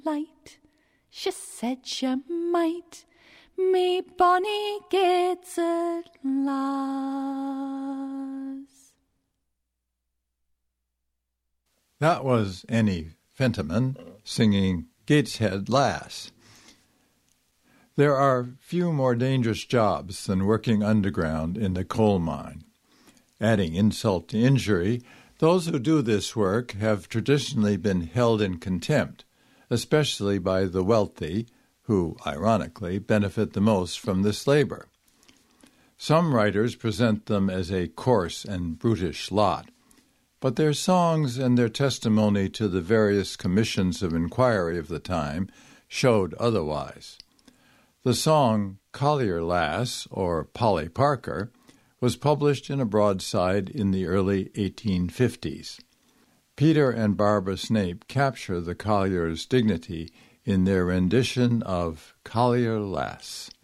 light. She said she might, me bonny Gateshead lass. That was Annie Fentiman singing Gateshead Lass. There are few more dangerous jobs than working underground in the coal mine. Adding insult to injury, those who do this work have traditionally been held in contempt, especially by the wealthy, who, ironically, benefit the most from this labor. Some writers present them as a coarse and brutish lot, but their songs and their testimony to the various commissions of inquiry of the time showed otherwise. The song Collier Lass, or Polly Parker, was published in a broadside in the early 1850s. Peter and Barbara Snape capture the colliers' dignity in their rendition of Collier Lass.